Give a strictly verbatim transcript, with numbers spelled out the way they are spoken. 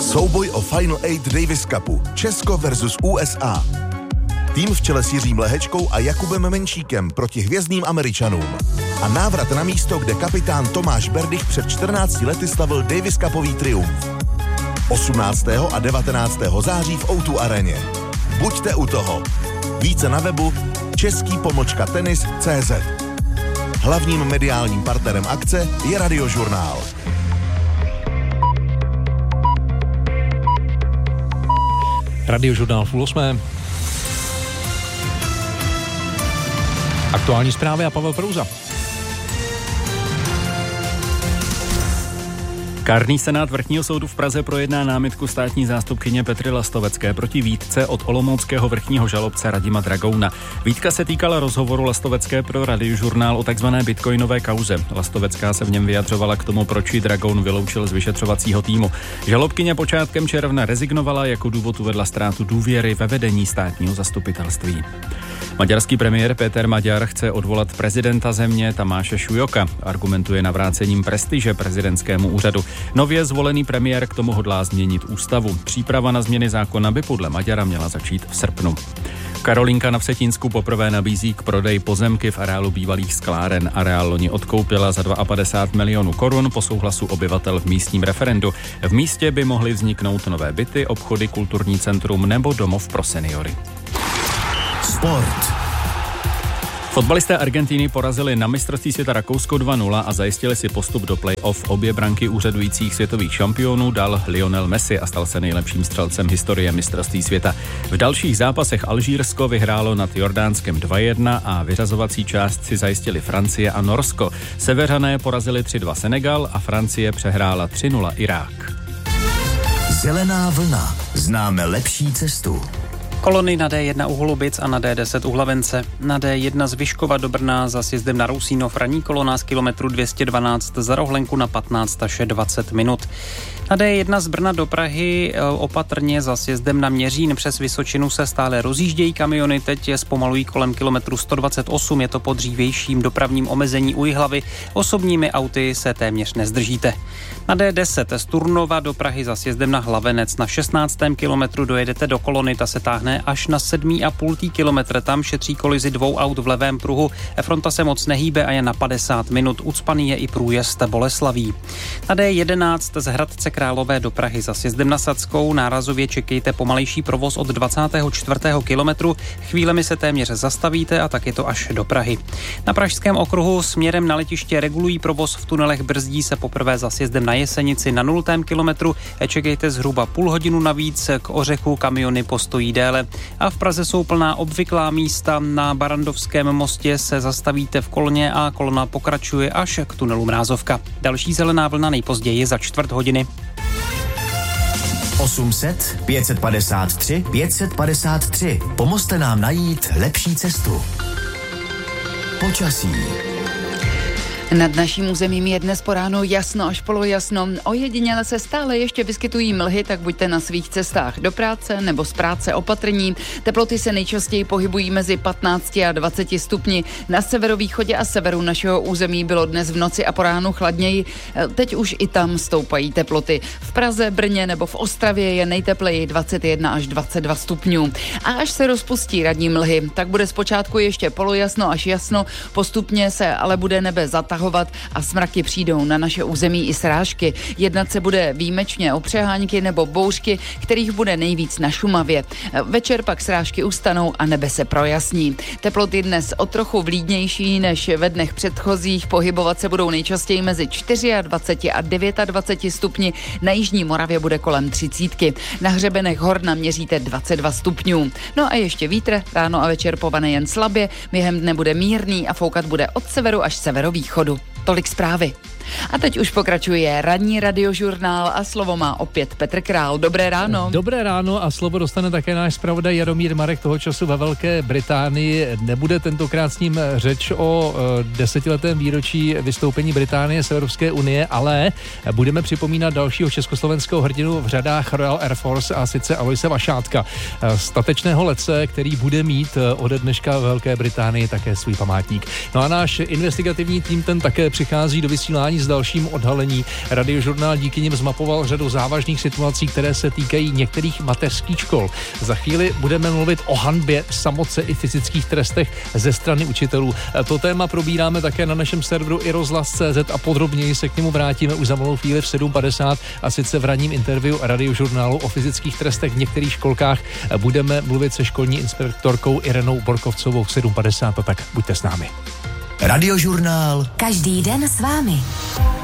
Souboj o Final Eight Davis Cupu. Česko versus U S A. Tým v čele s Jiřím Lehečkou a Jakubem Menšíkem proti hvězdným Američanům. A návrat na místo, kde kapitán Tomáš Berdych před čtrnácti lety slavil Davis Cupový triumf. osmnáctého a devatenáctého září v O dva aréně. Buďte u toho. Více na webu český pomlčka tenis tečka cé zet. Hlavním mediálním partnerem akce je Radiožurnál. Radiožurnál v půl osmé. Aktuální zprávy a Pavel Prouza. Kárný senát vrchního soudu v Praze projedná námitku státní zástupkyně Petry Lastovecké proti výtce od olomouckého vrchního žalobce Radima Dragouna. Výtka se týkala rozhovoru Lastovecké pro Radiožurnál o takzvané bitcoinové kauze. Lastovecká se v něm vyjadřovala k tomu, proč ji Dragoun vyloučil z vyšetřovacího týmu. Žalobkyně počátkem června rezignovala, jako důvod uvedla ztrátu důvěry ve vedení státního zastupitelství. Maďarský premiér Péter Maďar chce odvolat prezidenta země Tamáše Šujoka. Argumentuje navrácením prestiže prezidentskému úřadu. Nově zvolený premiér k tomu hodlá změnit ústavu. Příprava na změny zákona by podle Maďara měla začít v srpnu. Karolinka na Vsetínsku poprvé nabízí k prodeji pozemky v areálu bývalých skláren. Areál loni odkoupila za padesát dva milionů korun po souhlasu obyvatel v místním referendu. V místě by mohly vzniknout nové byty, obchody, kulturní centrum nebo domov pro seniory. Sport. Fotbalisté Argentiny porazili na mistrovství světa Rakousko dva nula a zajistili si postup do play-off. Obě branky úřadujících světových šampionů dal Lionel Messi a stal se nejlepším střelcem historie mistrovství světa. V dalších zápasech Alžírsko vyhrálo nad Jordánskem dva jedna a vyřazovací část si zajistili Francie a Norsko. Severané porazili tři dva Senegal a Francie přehrála tři nula Irák. Zelená vlna. Známe lepší cestu. Kolony na D jedna u Holubic a na D deset u Hlavence. Na D jedna z Vyškova do Brna za sjezdem na Rusínov ranní kolona z kilometru dvě stě dvanáct za Rohlenku na patnáct až dvacet minut. Na D jedna z Brna do Prahy opatrně za sjezdem na Měřín přes Vysočinu se stále rozjíždějí kamiony, teď je zpomalují kolem kilometru sto dvacet osm, je to po dřívějším dopravním omezení u Jihlavy, osobními auty se téměř nezdržíte. Na D deset z Turnova do Prahy za sjezdem na Hlavenec na šestnáctém kilometru dojedete do kolony, ta se táhne až na sedm a půl kilometr, tam šetří kolizi dvou aut v levém pruhu, fronta se moc nehýbe a je na padesát minut, ucpaný je i průjezd Boleslaví. Na D jedenáct z Hradce Králové do Prahy za sjezdem na Sadskou nárazově čekejte pomalejší provoz od dvacátého čtvrtého kilometru, chvílemi se téměř zastavíte a tak je to až do Prahy. Na pražském okruhu směrem na letiště regulují provoz v tunelech, brzdí se poprvé za sjezdem na Jesenici na nultém kilometru, čekejte zhruba půl hodinu navíc, k Ořechu kamiony postojí déle a v Praze jsou plná obvyklá místa, na Barandovském mostě se zastavíte v kolně a kolona pokračuje až k tunelu Mrázovka. Další zelená vlna nejpozději za čtvrt hodiny. osm set pět set padesát tři pět set padesát tři. Pomozte nám najít lepší cestu. Počasí. Nad naším územím je dnes po ránu jasno až polojasno. Ojediněle se stále ještě vyskytují mlhy, tak buďte na svých cestách do práce nebo z práce opatrní. Teploty se nejčastěji pohybují mezi patnácti a dvaceti stupni. Na severovýchodě a severu našeho území bylo dnes v noci a po ránu chladněji. Teď už i tam stoupají teploty. V Praze, Brně nebo v Ostravě je nejtepleji dvacet jedna až dvacet dva stupňů. A až se rozpustí radní mlhy, tak bude zpočátku ještě polojasno až jasno, postupně se ale bude nebe zatahovat a smraky přijdou na naše území i srážky. Jednat se bude výjimečně o přehánky nebo bouřky, kterých bude nejvíc na Šumavě. Večer pak srážky ustanou a nebe se projasní. Teploty dnes o trochu vlídnější než ve dnech předchozích, pohybovat se budou nejčastěji mezi dvacet čtyři a dvacet devět stupni, na jižní Moravě bude kolem třicítky. Na hřebenech hor naměříte dvacet dva stupňů. No a ještě vítr, ráno a večer povane jen slabě, během dne bude mírný a foukat bude od severu až severovýchodu. Tolik zprávy. A teď už pokračuje ranní Radiožurnál a slovo má opět Petr Král. Dobré ráno. Dobré ráno a slovo dostane také náš zpravodaj Jaromír Marek, toho času ve Velké Británii. Nebude tentokrát s ním řeč o desetiletém výročí vystoupení Británie z Evropské unie, ale budeme připomínat dalšího československého hrdinu v řadách Royal Air Force, a sice Aloise Vašátka, statečného letce, který bude mít ode dneška v Velké Británii také svůj památník. No a náš investigativní tým ten také přichází do vysílání s dalším odhalení. Radiožurnál díky nim zmapoval řadu závažných situací, které se týkají některých mateřských škol. Za chvíli budeme mluvit o hanbě, samoce i fyzických trestech ze strany učitelů. To téma probíráme také na našem serveru i rozhlas tečka cé zet a podrobněji se k němu vrátíme už za malou chvíli v sedm padesát a sice v ranním interview Radiožurnálu o fyzických trestech v některých školkách. Budeme mluvit se školní inspektorkou Irenou Borkovcovou v sedm padesát, a tak buďte s námi. Radiožurnál. Každý den s vámi.